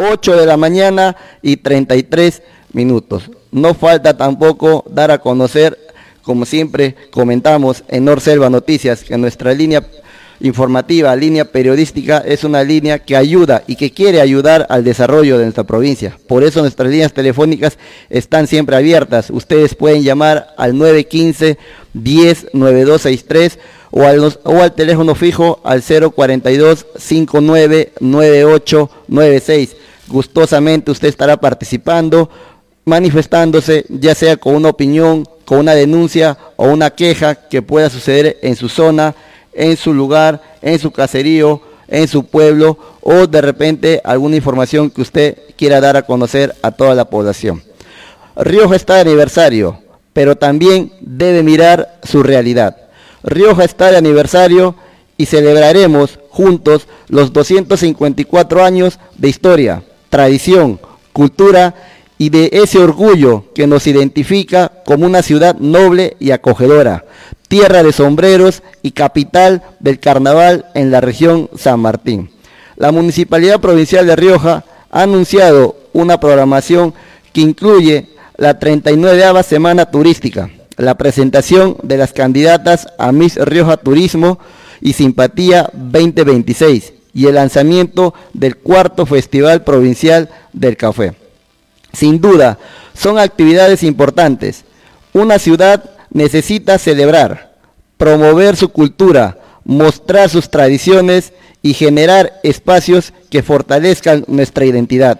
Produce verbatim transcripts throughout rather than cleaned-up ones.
ocho de la mañana y treinta y tres minutos. No falta tampoco dar a conocer, como siempre comentamos en Norselva Noticias, que nuestra línea informativa, línea periodística, es una línea que ayuda y que quiere ayudar al desarrollo de nuestra provincia. Por eso nuestras líneas telefónicas están siempre abiertas. Ustedes pueden llamar al nueve uno cinco, diez, noventa y dos sesenta y tres o al, o al teléfono fijo al cero cuarenta y dos, cincuenta y nueve, noventa y ocho noventa y seis. Gustosamente usted estará participando, manifestándose, ya sea con una opinión, con una denuncia o una queja que pueda suceder en su zona, en su lugar, en su caserío, en su pueblo, o de repente alguna información que usted quiera dar a conocer a toda la población. Rioja está de aniversario, pero también debe mirar su realidad. Rioja está de aniversario y celebraremos juntos los doscientos cincuenta y cuatro años de historia, tradición, cultura y de ese orgullo que nos identifica como una ciudad noble y acogedora, tierra de sombreros y capital del carnaval en la región San Martín. La Municipalidad Provincial de Rioja ha anunciado una programación que incluye la treinta y nueva Semana Turística, la presentación de las candidatas a Miss Rioja Turismo y Simpatía veinte veintiséis y el lanzamiento del cuarto Festival Provincial del Café. Sin duda, son actividades importantes. Una ciudad necesita celebrar, promover su cultura, mostrar sus tradiciones y generar espacios que fortalezcan nuestra identidad.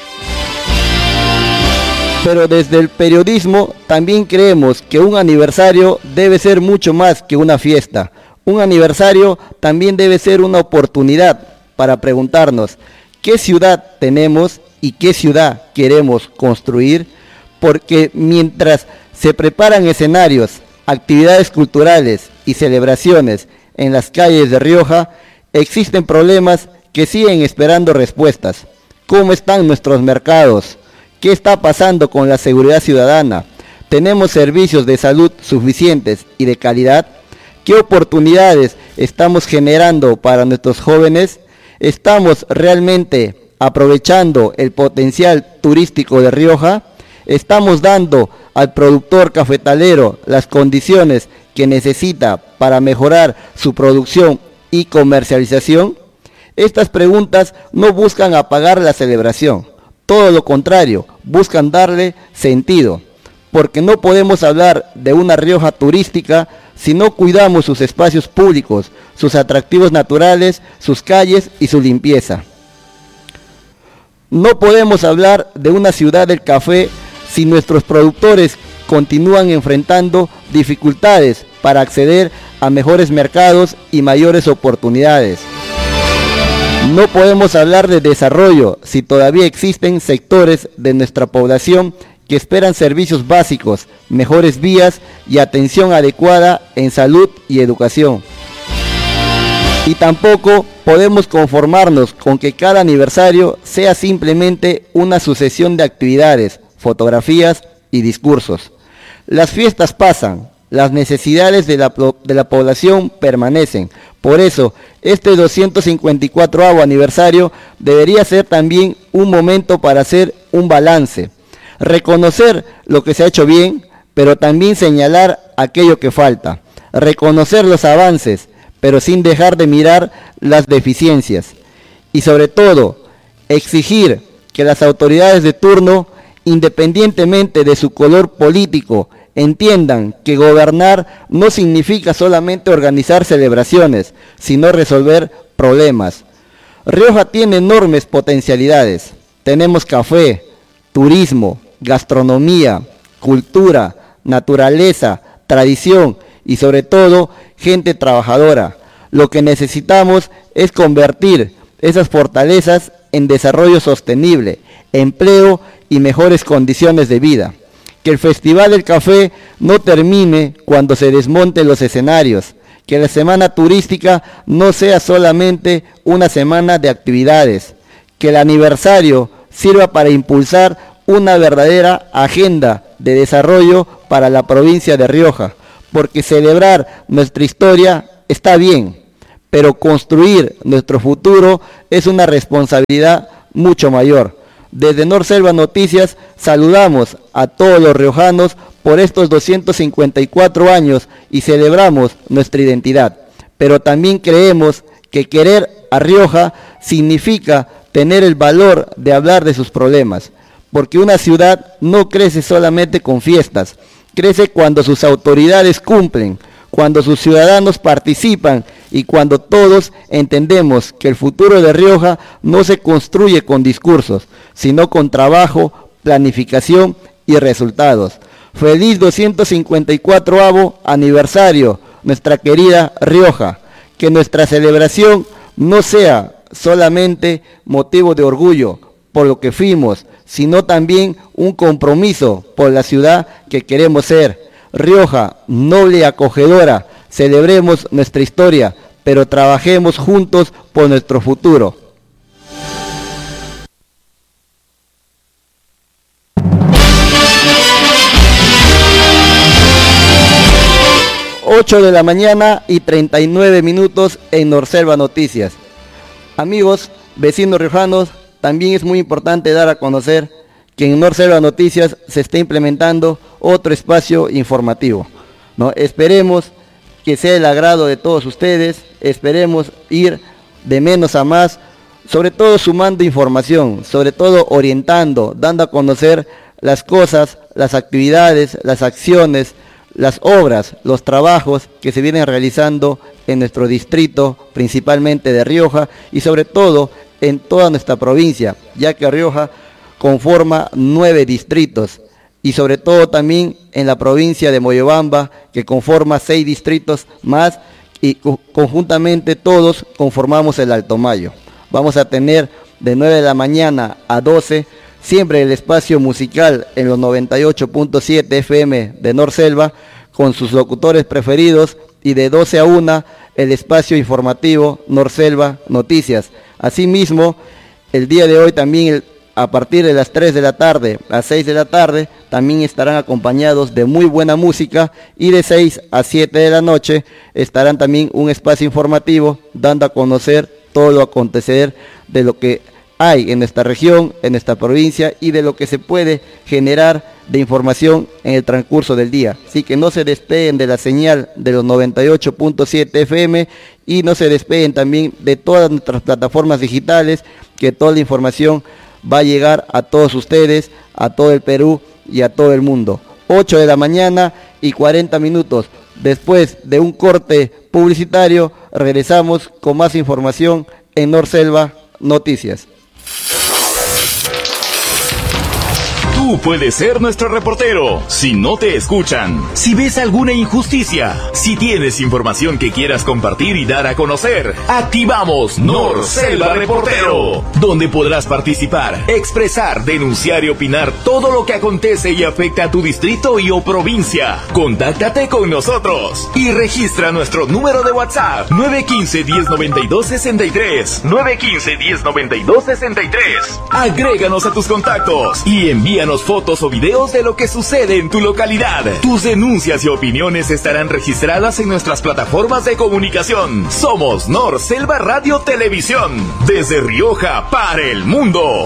Pero desde el periodismo también creemos que un aniversario debe ser mucho más que una fiesta. Un aniversario también debe ser una oportunidad para preguntarnos qué ciudad tenemos y qué ciudad queremos construir, porque mientras se preparan escenarios, actividades culturales y celebraciones en las calles de Rioja, existen problemas que siguen esperando respuestas. ¿Cómo están nuestros mercados? ¿Qué está pasando con la seguridad ciudadana? ¿Tenemos servicios de salud suficientes y de calidad? ¿Qué oportunidades estamos generando para nuestros jóvenes? ¿Estamos realmente aprovechando el potencial turístico de Rioja? ¿Estamos dando al productor cafetalero las condiciones que necesita para mejorar su producción y comercialización? Estas preguntas no buscan apagar la celebración, todo lo contrario, buscan darle sentido, porque no podemos hablar de una Rioja turística si no cuidamos sus espacios públicos, sus atractivos naturales, sus calles y su limpieza. No podemos hablar de una ciudad del café si nuestros productores continúan enfrentando dificultades para acceder a mejores mercados y mayores oportunidades. No podemos hablar de desarrollo si todavía existen sectores de nuestra población que esperan servicios básicos, mejores vías y atención adecuada en salud y educación. Y tampoco podemos conformarnos con que cada aniversario sea simplemente una sucesión de actividades, fotografías y discursos. Las fiestas pasan, las necesidades de la, de la población permanecen. Por eso, este doscientos cincuenta y cuatro aniversario debería ser también un momento para hacer un balance, reconocer lo que se ha hecho bien, pero también señalar aquello que falta, reconocer los avances, pero sin dejar de mirar las deficiencias. Y sobre todo, exigir que las autoridades de turno, independientemente de su color político, entiendan que gobernar no significa solamente organizar celebraciones, sino resolver problemas. Rioja tiene enormes potencialidades. Tenemos café, turismo, gastronomía, cultura, naturaleza, tradición y sobre todo gente trabajadora. Lo que necesitamos es convertir esas fortalezas en desarrollo sostenible, empleo y mejores condiciones de vida. Que el Festival del Café no termine cuando se desmonten los escenarios. Que la semana turística no sea solamente una semana de actividades. Que el aniversario sirva para impulsar una verdadera agenda de desarrollo para la provincia de Rioja. Porque celebrar nuestra historia está bien, pero construir nuestro futuro es una responsabilidad mucho mayor. Desde Norselva Noticias saludamos a todos los riojanos por estos doscientos cincuenta y cuatro años y celebramos nuestra identidad. Pero también creemos que querer a Rioja significa tener el valor de hablar de sus problemas, porque una ciudad no crece solamente con fiestas, crece cuando sus autoridades cumplen, cuando sus ciudadanos participan y cuando todos entendemos que el futuro de Rioja no se construye con discursos, sino con trabajo, planificación y resultados. Feliz doscientos cincuenta y cuatro aniversario, nuestra querida Rioja. Que nuestra celebración no sea solamente motivo de orgullo por lo que fuimos, sino también un compromiso por la ciudad que queremos ser. Rioja, noble y acogedora, celebremos nuestra historia, pero trabajemos juntos por nuestro futuro. ocho de la mañana y treinta y nueve minutos en Norselva Noticias. Amigos, vecinos riojanos, también es muy importante dar a conocer que en Norselva Noticias se está implementando otro espacio informativo, ¿no? Esperemos que sea el agrado de todos ustedes, esperemos ir de menos a más, sobre todo sumando información, sobre todo orientando, dando a conocer las cosas, las actividades, las acciones, las obras, los trabajos que se vienen realizando en nuestro distrito, principalmente de Rioja, y sobre todo en toda nuestra provincia, ya que Rioja conforma nueve distritos, y sobre todo también en la provincia de Moyobamba, que conforma seis distritos más, y conjuntamente todos conformamos el Alto Mayo. Vamos a tener de nueve de la mañana a doce, siempre el espacio musical en los noventa y ocho punto siete F M de Norselva, con sus locutores preferidos, y de doce a una el espacio informativo Norselva Noticias. Asimismo, el día de hoy también, el, a partir de las tres de la tarde a seis de la tarde, también estarán acompañados de muy buena música, y de seis a siete de la noche estarán también un espacio informativo dando a conocer todo lo acontecer de lo que hay en nuestra región, en nuestra provincia, y de lo que se puede generar de información en el transcurso del día. Así que no se despeguen de la señal de los noventa y ocho punto siete F M, y no se despeguen también de todas nuestras plataformas digitales, que toda la información va a llegar a todos ustedes, a todo el Perú y a todo el mundo. ocho de la mañana y cuarenta minutos. Después de un corte publicitario, regresamos con más información en Norselva Noticias. Tú puedes ser nuestro reportero. Si no te escuchan, si ves alguna injusticia, si tienes información que quieras compartir y dar a conocer, activamos Norselva Reportero, donde podrás participar, expresar, denunciar y opinar todo lo que acontece y afecta a tu distrito y o provincia. Contáctate con nosotros y registra nuestro número de WhatsApp nueve uno cinco, uno cero nueve dos, seis tres, nueve uno cinco, uno cero nueve dos, seis tres. Agréganos a tus contactos y envíanos fotos o videos de lo que sucede en tu localidad. Tus denuncias y opiniones estarán registradas en nuestras plataformas de comunicación. Somos Norselva Radio Televisión, desde Rioja para el mundo.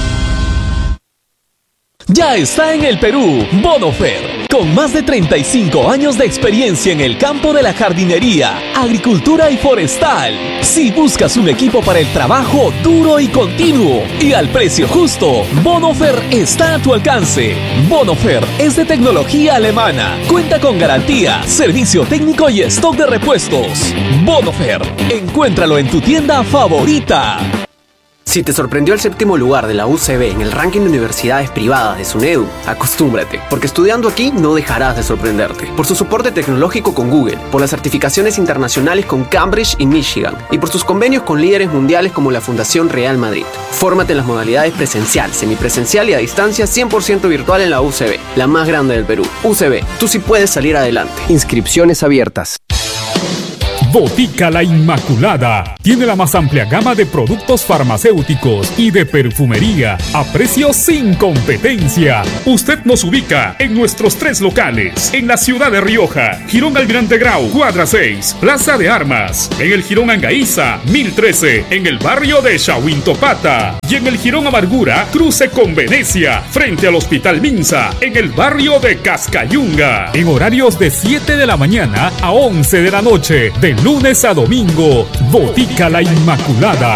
Ya está en el Perú Bonofer, con más de treinta y cinco años de experiencia en el campo de la jardinería, agricultura y forestal. Si buscas un equipo para el trabajo duro y continuo y al precio justo, Bonofer está a tu alcance. Bonofer es de tecnología alemana, cuenta con garantía, servicio técnico y stock de repuestos. Bonofer, encuéntralo en tu tienda favorita. Si te sorprendió el séptimo lugar de la U C B en el ranking de universidades privadas de SUNEDU, acostúmbrate, porque estudiando aquí no dejarás de sorprenderte. Por su soporte tecnológico con Google, por las certificaciones internacionales con Cambridge y Michigan, y por sus convenios con líderes mundiales como la Fundación Real Madrid. Fórmate en las modalidades presencial, semipresencial y a distancia cien por ciento virtual en la U C B, la más grande del Perú. U C B, tú sí puedes salir adelante. Inscripciones abiertas. Botica La Inmaculada tiene la más amplia gama de productos farmacéuticos y de perfumería a precios sin competencia. Usted nos ubica en nuestros tres locales, en la ciudad de Rioja, Jirón Almirante Grau, cuadra seis, Plaza de Armas, en el Jirón Angaíza, mil trece, en el barrio de Chahuintopata, y en el Jirón Amargura, cruce con Venecia, frente al Hospital Minsa, en el barrio de Cascayunga, en horarios de siete de la mañana a once de la noche, de lunes a domingo. Botica La Inmaculada.